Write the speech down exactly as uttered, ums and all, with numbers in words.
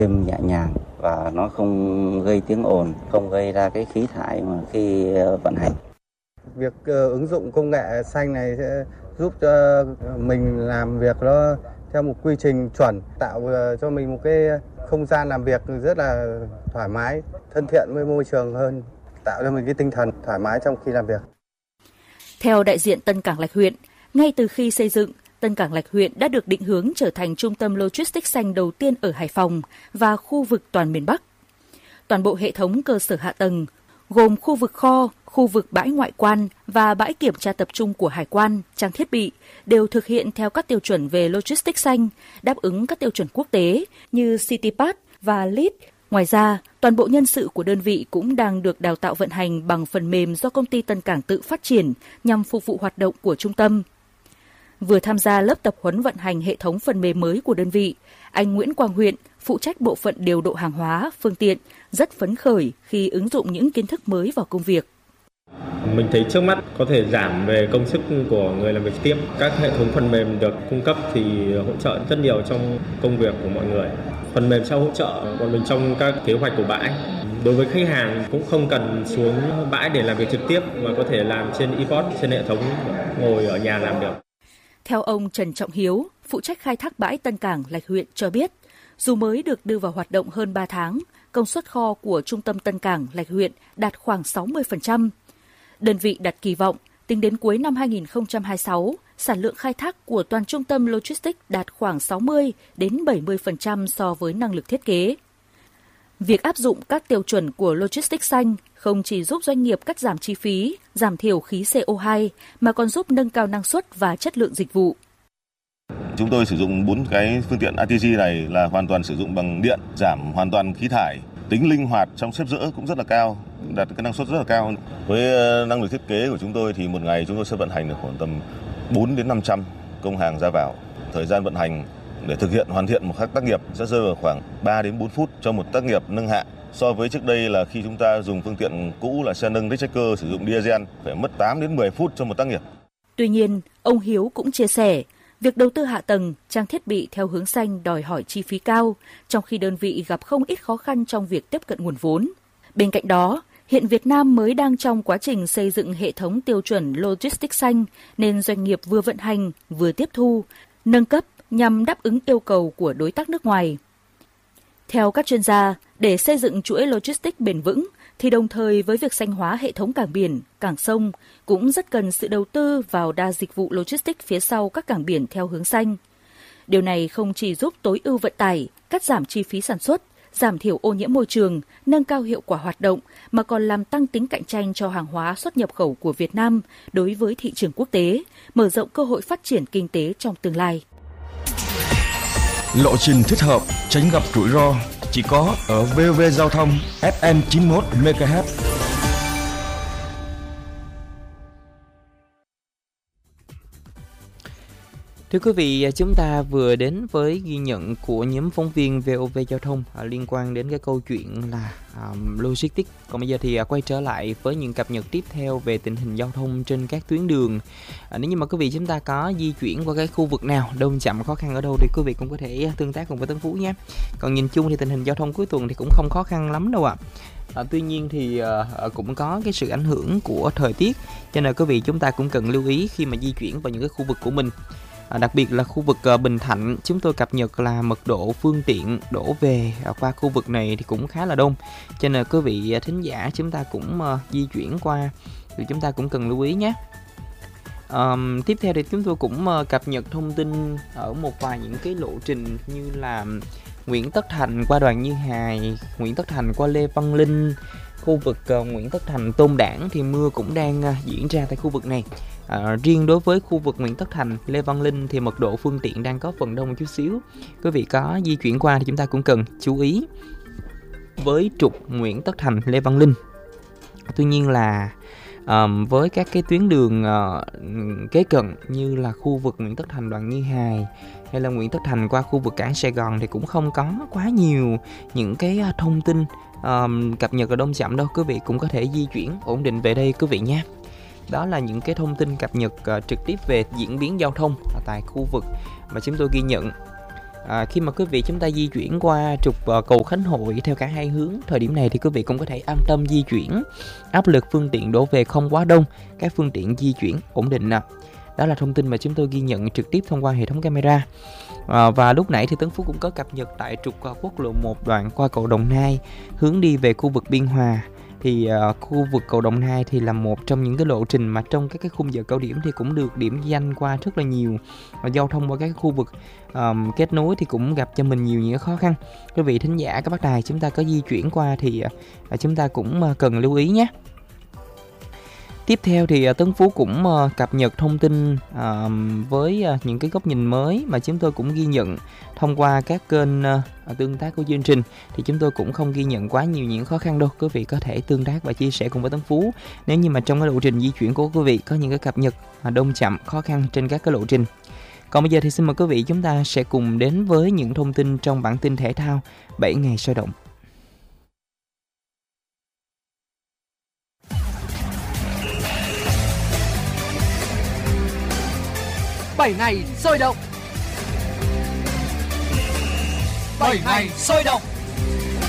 êm nhẹ nhàng và nó không gây tiếng ồn, không gây ra cái khí thải mà khi vận hành. Việc uh, ứng dụng công nghệ xanh này sẽ giúp cho mình làm việc nó theo một quy trình chuẩn, tạo uh, cho mình một cái không gian làm việc rất là thoải mái, thân thiện với môi trường hơn, tạo cho mình cái tinh thần thoải mái trong khi làm việc. Theo đại diện Tân Cảng Lạch huyện, ngay từ khi xây dựng, Tân Cảng Lạch huyện đã được định hướng trở thành trung tâm logistics xanh đầu tiên ở Hải Phòng và khu vực toàn miền Bắc. Toàn bộ hệ thống cơ sở hạ tầng, gồm khu vực kho, khu vực bãi ngoại quan và bãi kiểm tra tập trung của Hải quan, trang thiết bị, đều thực hiện theo các tiêu chuẩn về logistics xanh, đáp ứng các tiêu chuẩn quốc tế như Citypass và lờ e e đê. Ngoài ra, toàn bộ nhân sự của đơn vị cũng đang được đào tạo vận hành bằng phần mềm do công ty Tân Cảng tự phát triển nhằm phục vụ hoạt động của trung tâm. Vừa tham gia lớp tập huấn vận hành hệ thống phần mềm mới của đơn vị, anh Nguyễn Quang Huyện, phụ trách bộ phận điều độ hàng hóa, phương tiện, rất phấn khởi khi ứng dụng những kiến thức mới vào công việc. Mình thấy trước mắt có thể giảm về công sức của người làm việc trực tiếp. Các hệ thống phần mềm được cung cấp thì hỗ trợ rất nhiều trong công việc của mọi người. Phần mềm sẽ hỗ trợ bọn mình trong các kế hoạch của bãi. Đối với khách hàng cũng không cần xuống bãi để làm việc trực tiếp mà có thể làm trên e-pê o tê, trên hệ thống, ngồi ở nhà làm được. Theo ông Trần Trọng Hiếu, phụ trách khai thác bãi Tân Cảng Lạch huyện cho biết, dù mới được đưa vào hoạt động hơn ba tháng, công suất kho của trung tâm Tân Cảng Lạch huyện đạt khoảng sáu mươi phần trăm. Đơn vị đặt kỳ vọng, tính đến cuối năm hai không hai sáu, sản lượng khai thác của toàn trung tâm logistics đạt khoảng sáu mươi đến bảy mươi phần trăm so với năng lực thiết kế. Việc áp dụng các tiêu chuẩn của logistics xanh không chỉ giúp doanh nghiệp cắt giảm chi phí, giảm thiểu khí xê o hai, mà còn giúp nâng cao năng suất và chất lượng dịch vụ. Chúng tôi sử dụng bốn cái phương tiện i tê giê này là hoàn toàn sử dụng bằng điện, giảm hoàn toàn khí thải. Tính linh hoạt trong xếp dỡ cũng rất là cao, đạt cái năng suất rất là cao. Với năng lực thiết kế của chúng tôi thì một ngày chúng tôi sẽ vận hành được khoảng tầm bốn đến năm trăm công hàng ra vào. Thời gian vận hành để thực hiện hoàn thiện một các tác nghiệp sẽ rơi vào khoảng ba đến bốn phút cho một tác nghiệp nâng hạ. So với trước đây là khi chúng ta dùng phương tiện cũ là xe nâng dispatcher sử dụng diesel phải mất tám đến mười phút cho một tác nghiệp. Tuy nhiên, ông Hiếu cũng chia sẻ, việc đầu tư hạ tầng, trang thiết bị theo hướng xanh đòi hỏi chi phí cao, trong khi đơn vị gặp không ít khó khăn trong việc tiếp cận nguồn vốn. Bên cạnh đó, hiện Việt Nam mới đang trong quá trình xây dựng hệ thống tiêu chuẩn logistics xanh, nên doanh nghiệp vừa vận hành, vừa tiếp thu, nâng cấp nhằm đáp ứng yêu cầu của đối tác nước ngoài. Theo các chuyên gia, để xây dựng chuỗi logistics bền vững, thì đồng thời với việc xanh hóa hệ thống cảng biển, cảng sông, cũng rất cần sự đầu tư vào đa dịch vụ logistics phía sau các cảng biển theo hướng xanh. Điều này không chỉ giúp tối ưu vận tải, cắt giảm chi phí sản xuất, giảm thiểu ô nhiễm môi trường, nâng cao hiệu quả hoạt động, mà còn làm tăng tính cạnh tranh cho hàng hóa xuất nhập khẩu của Việt Nam đối với thị trường quốc tế, mở rộng cơ hội phát triển kinh tế trong tương lai. Lộ trình thích hợp, tránh gặp rủi ro, chỉ có ở vê o vê Giao thông ép em chín mươi mốt mê ga héc. Thưa quý vị, chúng ta vừa đến với ghi nhận của nhóm phóng viên vê o vê Giao thông à, liên quan đến cái câu chuyện là um, logistics. Còn bây giờ thì à, quay trở lại với những cập nhật tiếp theo về tình hình giao thông trên các tuyến đường. À, nếu như mà quý vị chúng ta có di chuyển qua cái khu vực nào, đông chậm khó khăn ở đâu thì quý vị cũng có thể tương tác cùng với Tấn Phú nhé. Còn nhìn chung thì tình hình giao thông cuối tuần thì cũng không khó khăn lắm đâu ạ. À. À, tuy nhiên thì à, cũng có cái sự ảnh hưởng của thời tiết, cho nên quý vị chúng ta cũng cần lưu ý khi mà di chuyển vào những cái khu vực của mình. À, đặc biệt là khu vực uh, Bình Thạnh, chúng tôi cập nhật là mật độ phương tiện đổ về uh, qua khu vực này thì cũng khá là đông, cho nên quý vị uh, thính giả chúng ta cũng uh, di chuyển qua thì chúng ta cũng cần lưu ý nhé. Um, tiếp theo thì chúng tôi cũng uh, cập nhật thông tin ở một vài những cái lộ trình như là Nguyễn Tất Thành qua Đoàn Như Hài, Nguyễn Tất Thành qua Lê Văn Linh, khu vực uh, Nguyễn Tất Thành Tôn Đản thì mưa cũng đang uh, diễn ra tại khu vực này. À, riêng đối với khu vực Nguyễn Tất Thành, Lê Văn Linh thì mật độ phương tiện đang có phần đông một chút xíu. Quý vị có di chuyển qua thì chúng ta cũng cần chú ý với trục Nguyễn Tất Thành, Lê Văn Linh. Tuy nhiên là um, với các cái tuyến đường uh, kế cận như là khu vực Nguyễn Tất Thành Đoàn Như Hài hay là Nguyễn Tất Thành qua khu vực cảng Sài Gòn thì cũng không có quá nhiều những cái thông tin um, cập nhật ở đông chậm đâu. Quý vị cũng có thể di chuyển ổn định về đây quý vị nhé. Đó là những cái thông tin cập nhật uh, trực tiếp về diễn biến giao thông tại khu vực mà chúng tôi ghi nhận. À, khi mà quý vị chúng ta di chuyển qua trục uh, cầu Khánh Hội theo cả hai hướng, thời điểm này thì quý vị cũng có thể an tâm di chuyển. Áp lực phương tiện đổ về không quá đông, các phương tiện di chuyển ổn định nè. Đó là thông tin mà chúng tôi ghi nhận trực tiếp thông qua hệ thống camera. À, và lúc nãy thì Tấn Phú cũng có cập nhật tại trục uh, quốc lộ một đoạn qua cầu Đồng Nai hướng đi về khu vực Biên Hòa. Thì uh, khu vực cầu Đồng Nai thì là một trong những cái lộ trình mà trong các cái khung giờ cao điểm thì cũng được điểm danh qua rất là nhiều. Và giao thông qua các khu vực um, kết nối thì cũng gặp cho mình nhiều những khó khăn. Quý vị thính giả các bác đài chúng ta có di chuyển qua thì uh, chúng ta cũng uh, cần lưu ý nhé. Tiếp theo thì uh, Tấn Phú cũng uh, cập nhật thông tin uh, với uh, những cái góc nhìn mới mà chúng tôi cũng ghi nhận thông qua các kênh uh, tương tác của chương trình. Thì chúng tôi cũng không ghi nhận quá nhiều những khó khăn đâu. Quý vị có thể tương tác và chia sẻ cùng với Tấn Phú nếu như mà trong cái lộ trình di chuyển của quý vị có những cái cập nhật uh, đông chậm khó khăn trên các cái lộ trình. Còn bây giờ thì xin mời quý vị chúng ta sẽ cùng đến với những thông tin trong bản tin thể thao bảy ngày sôi động. bảy ngày sôi động. bảy ngày sôi động.